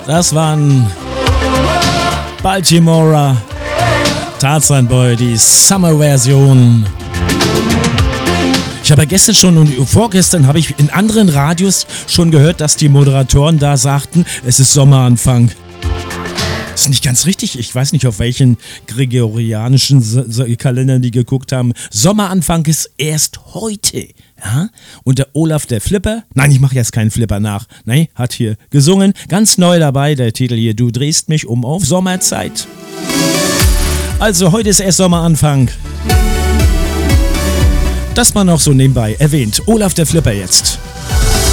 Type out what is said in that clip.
Das waren Baltimora, Tarzan Boy, die Summer-Version. Ich habe gestern schon und vorgestern habe ich in anderen Radios schon gehört, dass die Moderatoren da sagten, es ist Sommeranfang. Das ist nicht ganz richtig. Ich weiß nicht, auf welchen gregorianischen Kalendern die geguckt haben. Sommeranfang ist erst heute. Ja? Und der Olaf, der Flipper, nein, ich mache jetzt keinen Flipper nach. Nein, hat hier gesungen. Ganz neu dabei, der Titel hier, Du drehst mich um auf Sommerzeit. Also, heute ist erst Sommeranfang. Das mal noch so nebenbei erwähnt. Olaf, der Flipper jetzt.